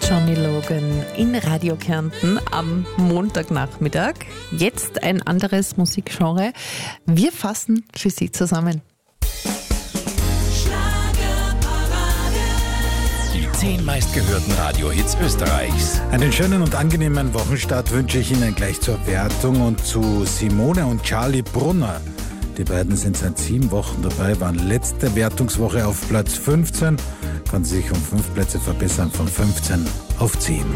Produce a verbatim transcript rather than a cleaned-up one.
Johnny Logan in Radio Kärnten am Montagnachmittag. Jetzt ein anderes Musikgenre. Wir fassen für Sie zusammen. Die zehn meistgehörten Radiohits Österreichs. Einen schönen und angenehmen Wochenstart wünsche ich Ihnen gleich zur Wertung und zu Simone und Charlie Brunner. Die beiden sind seit sieben Wochen dabei, waren letzte Wertungswoche auf Platz fünfzehn, konnten sich um fünf Plätze verbessern von fünfzehn auf zehn.